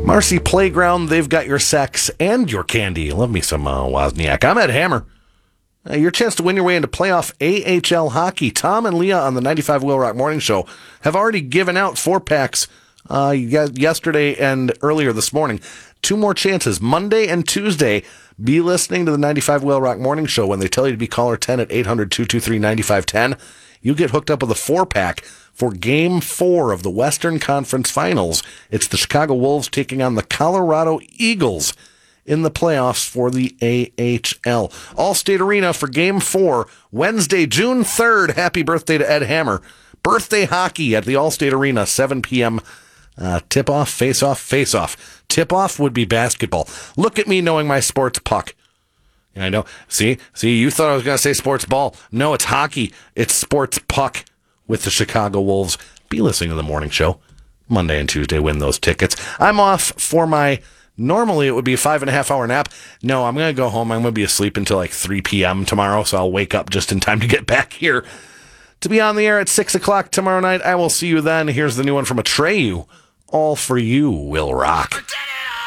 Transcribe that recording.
Marcy Playground, they've got your sex and your candy. Love me some Wozniak. I'm Ed Hammer. Your chance to win your way into playoff AHL hockey. Tom and Leah on the 95 Wheel Rock Morning Show have already given out 4-packs yesterday and earlier this morning. 2 more chances, Monday and Tuesday. Be listening to the 95 Wheel Rock Morning Show when they tell you to be caller 10 at 800-223-9510. You get hooked up with a 4-pack for Game 4 of the Western Conference Finals. It's the Chicago Wolves taking on the Colorado Eagles in the playoffs for the AHL. Allstate Arena for Game 4, Wednesday, June 3rd. Happy birthday to Ed Hammer. Birthday hockey at the Allstate Arena, 7 p.m. Tip-off, face-off. Tip-off would be basketball. Look at me knowing my sports puck. I know. See, you thought I was going to say sports ball. No, it's hockey. It's sports puck with the Chicago Wolves. Be listening to the morning show. Monday and Tuesday, win those tickets. I'm off for my... Normally, it would be a 5.5-hour nap. No, I'm going to go home. I'm going to be asleep until like 3 p.m. tomorrow, so I'll wake up just in time to get back here to be on the air at 6 o'clock tomorrow night. I will see you then. Here's the new one from Atreyu. All for You Will Rock.